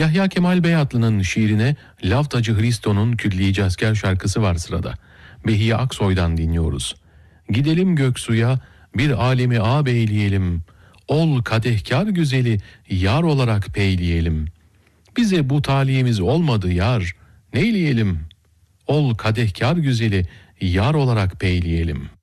Yahya Kemal Beyatlı'nın şiirine Laftacı Hristo'nun Külliye Asker şarkısı var sırada. Behiye Aksoy'dan dinliyoruz. Gidelim Göksu'ya, bir alemi ağabeyleyelim. Ol kadehkar güzeli, yar olarak peyleyelim. Bize bu taliyemiz olmadı yar, neyleyelim? Ol kadehkar güzeli, yar olarak peyleyelim.